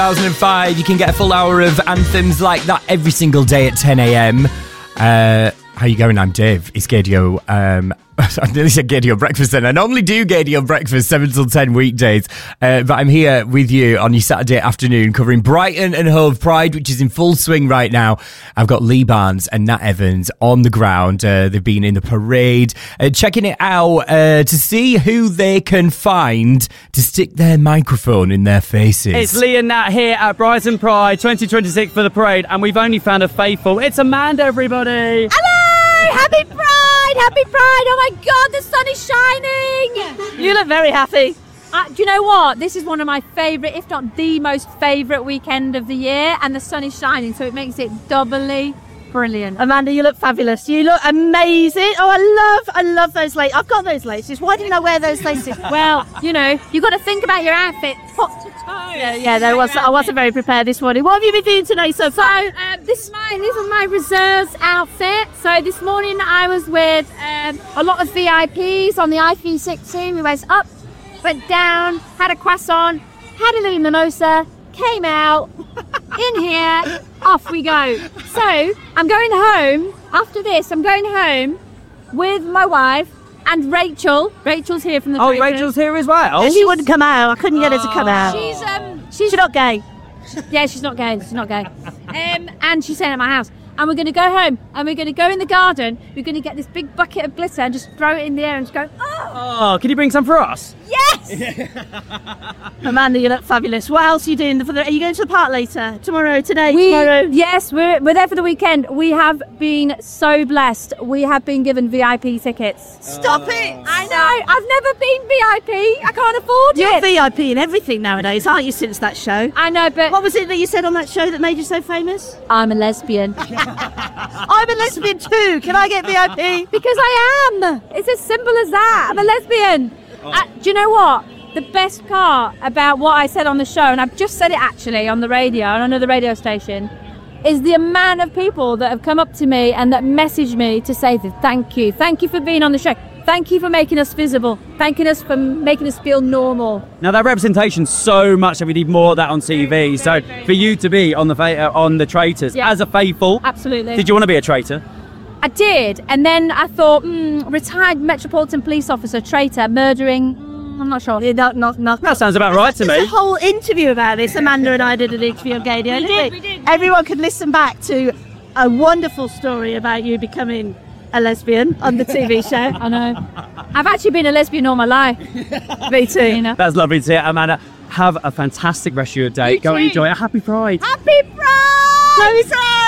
2005. You can get a full hour of anthems like that every single day at 10 a.m. How you going? I'm Dave. It's Gaydio. I nearly said Gaydio Breakfast then. I normally do Gaydio Breakfast 7 till 10 weekdays. But I'm here with you on your Saturday afternoon covering Brighton and Hove Pride, which is in full swing right now. I've got Lee Barnes and Nat Evans on the ground. They've been in the parade, checking it out to see who they can find to stick their microphone in their faces. It's Lee and Nat here at Brighton Pride 2026 for the parade, and we've only found a faithful. It's Amanda, everybody. Hello! Happy Pride! Happy Pride! Oh my God, the sun is shining! You look very happy. Do you know what? This is one of my favourite, if not the most favourite weekend of the year, and the sun is shining, so it makes it doubly brilliant. Amanda, you look fabulous. You look amazing. Oh, I love those laces. I've got those laces. Why didn't I wear those laces? Well, you know, you've got to think about your outfit top to toe. I wasn't very prepared this morning. What have you been doing tonight so far? This is my reserves outfit. So this morning I was with a lot of VIPs on the I-360. We went up, went down, had a croissant, had a little mimosa, came out, in here, off we go. So I'm going home, after this, I'm going home with my wife and Rachel. Rachel's here from the Oh, Rachel's here as well? And she wouldn't come out. I couldn't get her to come out. She's not gay. Yeah, she's not gay. She's not gay. And she's staying at my house. And we're going to go home and we're going to go in the garden. We're going to get this big bucket of glitter and just throw it in the air and just go, oh, can you bring some for us? Yes! Amanda, you look fabulous. What else are you doing? Are you going to the park later? Tomorrow? Tomorrow? Yes, we're there for the weekend. We have been so blessed. We have been given VIP tickets. Stop it! I know. I've never been VIP. I can't afford You're it. VIP in everything nowadays, aren't you, since that show? I know, but What was it that you said on that show that made you so famous? I'm a lesbian. I'm a lesbian too. Can I get VIP? Because I am. It's as simple as that. I'm a lesbian. Do you know what? The best part about what I said on the show, and I've just said it actually on the radio, on another radio station, is the amount of people that have come up to me and that message me to say thank you. Thank you for being on the show. Thank you for making us visible. Thanking us for making us feel normal. Now, that representation's so much that we need more of that on TV. So for you to be on the Traitors as a faithful, absolutely. Did you want to be a traitor? I did, and then I thought, retired Metropolitan Police officer, traitor, murdering. I'm not sure. That sounds about right to me. There's a whole interview about this. Amanda and I did an interview on Gaydio. We did. Everyone could listen back to a wonderful story about you becoming a lesbian on the TV show. I know. I've actually been a lesbian all my life. Me too. You know. That's lovely to hear, Amanda. Have a fantastic rest of your day. You Go and too. enjoy it. Happy Pride. Happy Pride! Happy Pride!